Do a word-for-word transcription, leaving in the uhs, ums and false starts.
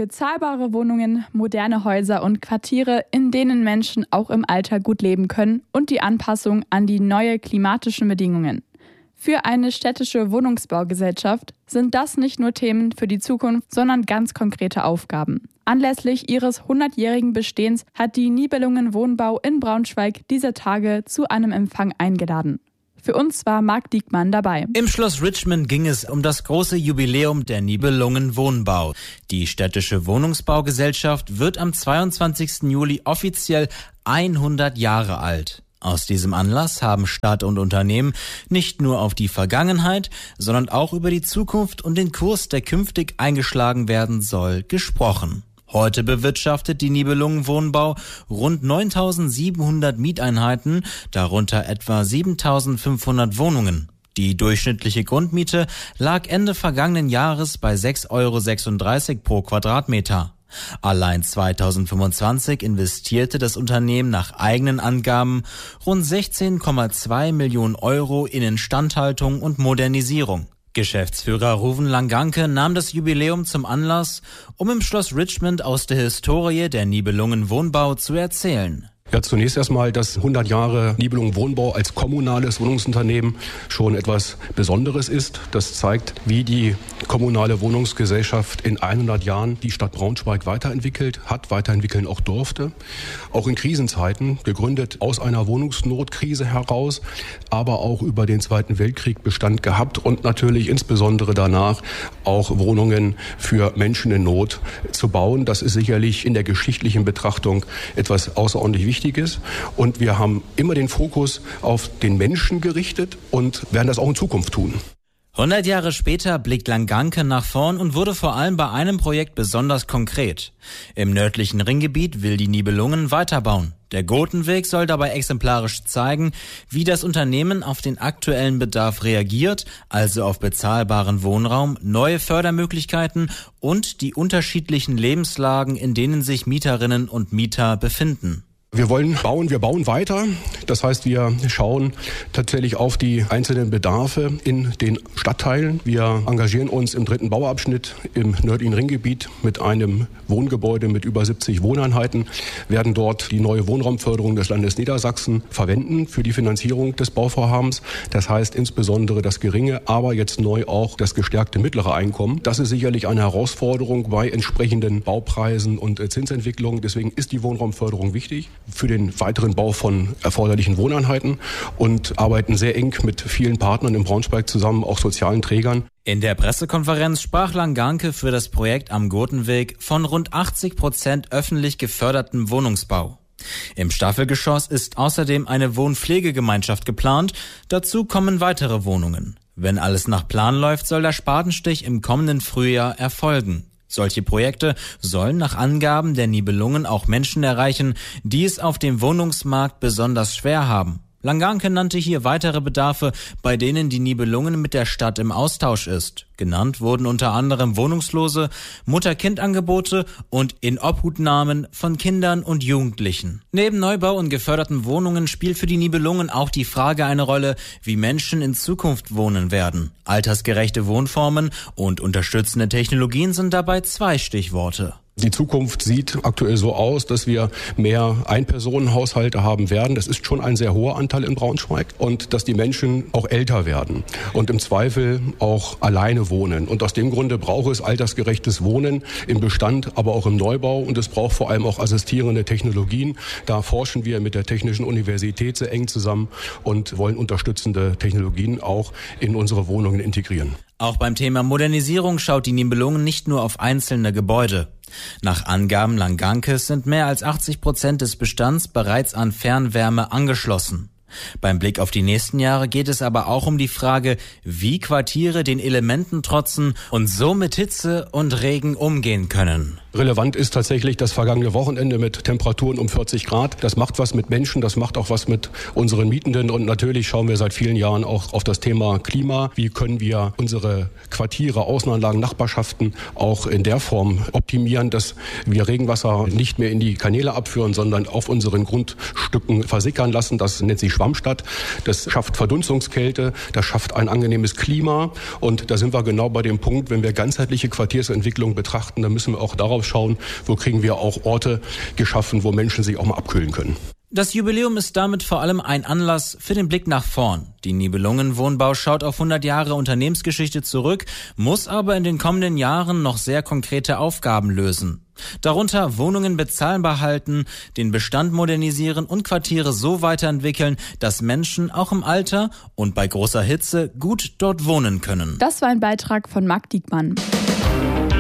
Bezahlbare Wohnungen, moderne Häuser und Quartiere, in denen Menschen auch im Alter gut leben können und die Anpassung an die neue klimatischen Bedingungen. Für eine städtische Wohnungsbaugesellschaft sind das nicht nur Themen für die Zukunft, sondern ganz konkrete Aufgaben. Anlässlich ihres hundertjährigen Bestehens hat die Nibelungen Wohnbau in Braunschweig diese Tage zu einem Empfang eingeladen. Für uns war Marc Diekmann dabei. Im Schloss Richmond ging es um das große Jubiläum der Nibelungen Wohnbau. Die städtische Wohnungsbaugesellschaft wird am zweiundzwanzigsten Juli offiziell hundert Jahre alt. Aus diesem Anlass haben Stadt und Unternehmen nicht nur auf die Vergangenheit, sondern auch über die Zukunft und den Kurs, der künftig eingeschlagen werden soll, gesprochen. Heute bewirtschaftet die Nibelungen Wohnbau rund neuntausendsiebenhundert Mieteinheiten, darunter etwa siebentausendfünfhundert Wohnungen. Die durchschnittliche Grundmiete lag Ende vergangenen Jahres bei sechs Euro sechsunddreißig pro Quadratmeter. Allein zweitausendfünfundzwanzig investierte das Unternehmen nach eigenen Angaben rund sechzehn Komma zwei Millionen Euro in Instandhaltung und Modernisierung. Geschäftsführer Ruven Langanke nahm das Jubiläum zum Anlass, um im Schloss Richmond aus der Historie der Nibelungen Wohnbau zu erzählen. Ja, zunächst erstmal, dass hundert Jahre Nibelungen Wohnbau als kommunales Wohnungsunternehmen schon etwas Besonderes ist. Das zeigt, wie die kommunale Wohnungsgesellschaft in hundert Jahren die Stadt Braunschweig weiterentwickelt hat, weiterentwickeln auch durfte. Auch in Krisenzeiten, gegründet aus einer Wohnungsnotkrise heraus, aber auch über den Zweiten Weltkrieg Bestand gehabt und natürlich insbesondere danach auch Wohnungen für Menschen in Not zu bauen. Das ist sicherlich in der geschichtlichen Betrachtung etwas außerordentlich Wichtiges. Und wir haben immer den Fokus auf den Menschen gerichtet und werden das auch in Zukunft tun. hundert Jahre später blickt Langanke nach vorn und wurde vor allem bei einem Projekt besonders konkret. Im nördlichen Ringgebiet will die Nibelungen weiterbauen. Der Gotenweg soll dabei exemplarisch zeigen, wie das Unternehmen auf den aktuellen Bedarf reagiert, also auf bezahlbaren Wohnraum, neue Fördermöglichkeiten und die unterschiedlichen Lebenslagen, in denen sich Mieterinnen und Mieter befinden. Wir wollen bauen, wir bauen weiter. Das heißt, wir schauen tatsächlich auf die einzelnen Bedarfe in den Stadtteilen. Wir engagieren uns im dritten Bauabschnitt im nördlichen Ringgebiet mit einem Wohngebäude mit über siebzig Wohneinheiten, werden dort die neue Wohnraumförderung des Landes Niedersachsen verwenden für die Finanzierung des Bauvorhabens. Das heißt insbesondere das geringe, aber jetzt neu auch das gestärkte mittlere Einkommen. Das ist sicherlich eine Herausforderung bei entsprechenden Baupreisen und Zinsentwicklungen. Deswegen ist die Wohnraumförderung wichtig für den weiteren Bau von erforderlichen Wohneinheiten und arbeiten sehr eng mit vielen Partnern in Braunschweig zusammen, auch sozialen Trägern. In der Pressekonferenz sprach Langanke für das Projekt am Gotenweg von rund achtzig Prozent öffentlich gefördertem Wohnungsbau. Im Staffelgeschoss ist außerdem eine Wohnpflegegemeinschaft geplant, dazu kommen weitere Wohnungen. Wenn alles nach Plan läuft, soll der Spatenstich im kommenden Frühjahr erfolgen. Solche Projekte sollen nach Angaben der Nibelungen auch Menschen erreichen, die es auf dem Wohnungsmarkt besonders schwer haben. Langanke nannte hier weitere Bedarfe, bei denen die Nibelungen mit der Stadt im Austausch ist. Genannt wurden unter anderem Wohnungslose, Mutter-Kind-Angebote und Inobhutnahmen von Kindern und Jugendlichen. Neben Neubau und geförderten Wohnungen spielt für die Nibelungen auch die Frage eine Rolle, wie Menschen in Zukunft wohnen werden. Altersgerechte Wohnformen und unterstützende Technologien sind dabei zwei Stichworte. Die Zukunft sieht aktuell so aus, dass wir mehr Einpersonenhaushalte haben werden. Das ist schon ein sehr hoher Anteil in Braunschweig. Und dass die Menschen auch älter werden und im Zweifel auch alleine wohnen. Und aus dem Grunde braucht es altersgerechtes Wohnen im Bestand, aber auch im Neubau. Und es braucht vor allem auch assistierende Technologien. Da forschen wir mit der Technischen Universität sehr eng zusammen und wollen unterstützende Technologien auch in unsere Wohnungen integrieren. Auch beim Thema Modernisierung schaut die Nibelungen nicht nur auf einzelne Gebäude. Nach Angaben Langankes sind mehr als achtzig Prozent des Bestands bereits an Fernwärme angeschlossen. Beim Blick auf die nächsten Jahre geht es aber auch um die Frage, wie Quartiere den Elementen trotzen und so mit Hitze und Regen umgehen können. Relevant ist tatsächlich das vergangene Wochenende mit Temperaturen um vierzig Grad. Das macht was mit Menschen, das macht auch was mit unseren Mietenden. Und natürlich schauen wir seit vielen Jahren auch auf das Thema Klima. Wie können wir unsere Quartiere, Außenanlagen, Nachbarschaften auch in der Form optimieren, dass wir Regenwasser nicht mehr in die Kanäle abführen, sondern auf unseren Grundstücken versickern lassen. Das nennt sich Schwammstadt. Das schafft Verdunstungskälte, das schafft ein angenehmes Klima. Und da sind wir genau bei dem Punkt, wenn wir ganzheitliche Quartiersentwicklung betrachten, dann müssen wir auch darauf hinaus schauen, wo kriegen wir auch Orte geschaffen, wo Menschen sich auch mal abkühlen können. Das Jubiläum ist damit vor allem ein Anlass für den Blick nach vorn. Die Nibelungen Wohnbau schaut auf hundert Jahre Unternehmensgeschichte zurück, muss aber in den kommenden Jahren noch sehr konkrete Aufgaben lösen. Darunter Wohnungen bezahlbar halten, den Bestand modernisieren und Quartiere so weiterentwickeln, dass Menschen auch im Alter und bei großer Hitze gut dort wohnen können. Das war ein Beitrag von Marc Diekmann.